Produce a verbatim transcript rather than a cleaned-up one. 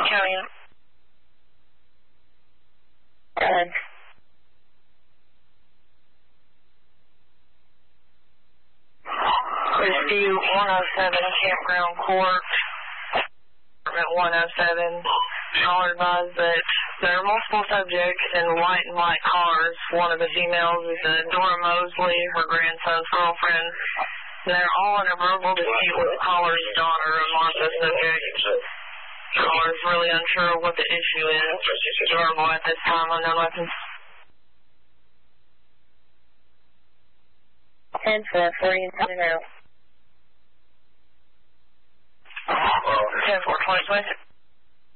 County. Good. Rescue one oh seven Campground Court, Department one oh seven. Caller advised that there are multiple subjects in white and white cars. One of the females is uh, Dora Mosley, her grandson's girlfriend. They're all in a verbal dispute with the caller's daughter, a Martha subject. The caller's really unsure what the issue is. Verbal at this time, unknown weapons. ten four, forty and seven out. ten four, twenty, twenty-six.